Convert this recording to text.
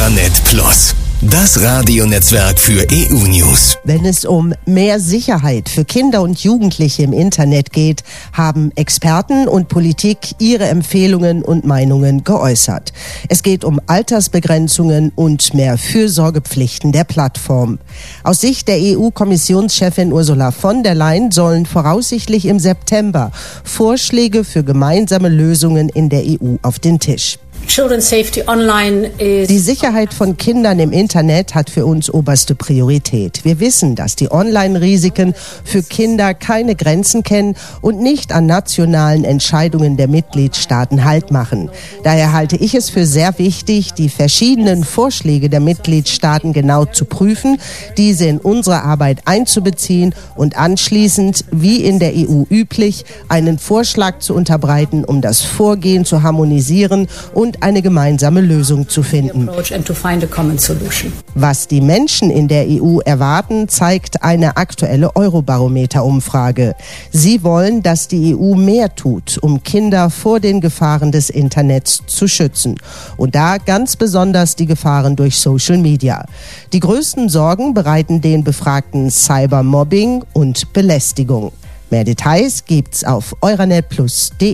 Euranet Plus, das Radionetzwerk für EU-News. Wenn es um mehr Sicherheit für Kinder und Jugendliche im Internet geht, haben Experten und Politik ihre Empfehlungen und Meinungen geäußert. Es geht um Altersbegrenzungen und mehr Fürsorgepflichten der Plattform. Aus Sicht der EU-Kommissionschefin Ursula von der Leyen sollen voraussichtlich im September Vorschläge für gemeinsame Lösungen in der EU auf den Tisch. Die Sicherheit von Kindern im Internet hat für uns oberste Priorität. Wir wissen, dass die Online-Risiken für Kinder keine Grenzen kennen und nicht an nationalen Entscheidungen der Mitgliedstaaten Halt machen. Daher halte ich es für sehr wichtig, die verschiedenen Vorschläge der Mitgliedstaaten genau zu prüfen, diese in unsere Arbeit einzubeziehen und anschließend, wie in der EU üblich, einen Vorschlag zu unterbreiten, um das Vorgehen zu harmonisieren und eine gemeinsame Lösung zu finden. Was die Menschen in der EU erwarten, zeigt eine aktuelle Eurobarometer-Umfrage. Sie wollen, dass die EU mehr tut, um Kinder vor den Gefahren des Internets zu schützen. Und da ganz besonders die Gefahren durch Social Media. Die größten Sorgen bereiten den Befragten Cybermobbing und Belästigung. Mehr Details gibt's auf euranetplus.de.